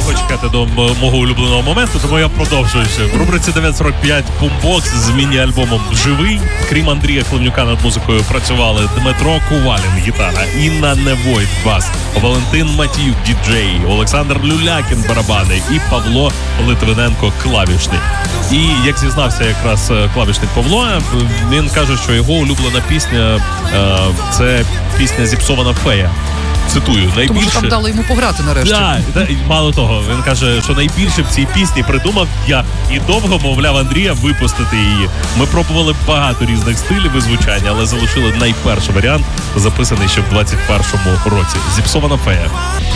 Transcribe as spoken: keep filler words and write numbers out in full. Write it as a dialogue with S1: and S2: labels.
S1: довго чекати до м- мого улюбленого моменту, тому я продовжую ще. В рубриці дев'ять сорок п'ять Boombox з міні-альбомом «Живий». Крім Андрія Хливнюка над музикою працювали Дмитро Кувалін, гітара, Інна Невойт, бас, Валентин Матіюк, діджей, Олександр Люлякін, барабани і Павло Литвиненко, клавішник. І, як зізнався якраз клавішник Павло, він каже, що його улюблена пісня е, – це пісня «Зіпсована фея». Цитую, найбільше...
S2: Тому що там дали йому пограти нарешті.
S1: Да, да, мало того, він каже, що найбільше в цій пісні придумав я і довго мовляв Андрія випустити її. Ми пробували багато різних стилів і звучання, але залишили найперший варіант, записаний ще в двадцять першому році. «Зіпсована фея».